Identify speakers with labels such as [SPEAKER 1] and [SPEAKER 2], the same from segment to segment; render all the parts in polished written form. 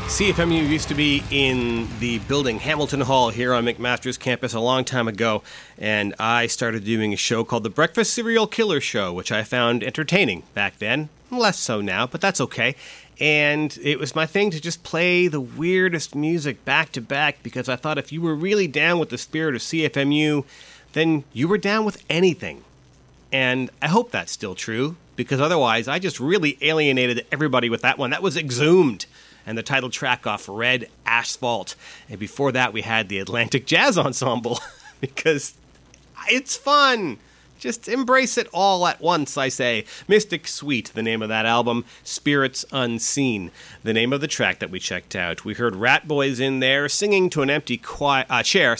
[SPEAKER 1] CFMU used to be in the building Hamilton Hall here on McMaster's campus a long time ago, and I started doing a show called The Breakfast Serial Killer Show, which I found entertaining back then. Less so now, but that's okay. And it was my thing to just play the weirdest music back to back, because I thought if you were really down with the spirit of CFMU, then you were down with anything. And I hope that's still true, because otherwise I just really alienated everybody with that one. That was Exhumed, and the title track off Red Asphalt. And before that, we had the Atlantic Jazz Ensemble, because it's fun. Just embrace it all at once, I say. Mystic Suite, the name of that album. Spirits Unseen, the name of the track that we checked out. We heard Rat Boys in there singing to an empty chair.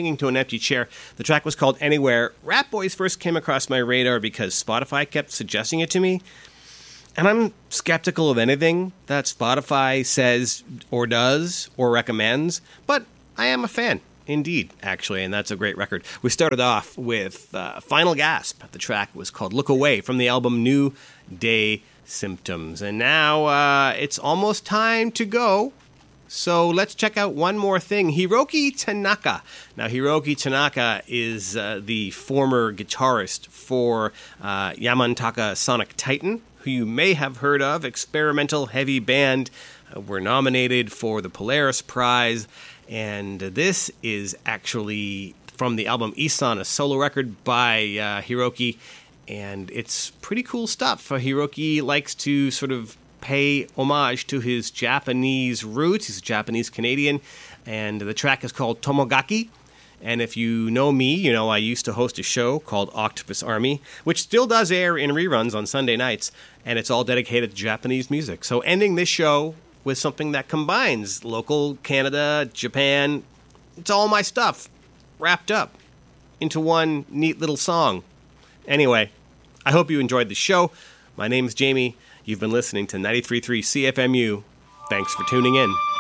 [SPEAKER 1] The track was called Anywhere. Rat Boys first came across my radar because Spotify kept suggesting it to me. And I'm skeptical of anything that Spotify says or does or recommends, but I am a fan, indeed, actually, and that's a great record. We started off with Final Gasp. The track was called Look Away from the album New Day Symptoms. And now it's almost time to go. So let's check out one more thing. Hiroki Tanaka. Now, Hiroki Tanaka is the former guitarist for Yamantaka Sonic Titan, who you may have heard of, experimental heavy band, were nominated for the Polaris Prize, and this is actually from the album Isan, a solo record by Hiroki, and it's pretty cool stuff. Hiroki likes to sort of pay homage to his Japanese roots. He's a Japanese Canadian, and the track is called Tomogaki. And if you know me, you know I used to host a show called Octopus Army, which still does air in reruns on Sunday nights, and it's all dedicated to Japanese music. So ending this show with something that combines local Canada, Japan, it's all my stuff wrapped up into one neat little song. Anyway, I hope you enjoyed the show. My name is Jamie. You've been listening to 93.3 CFMU. Thanks for tuning in.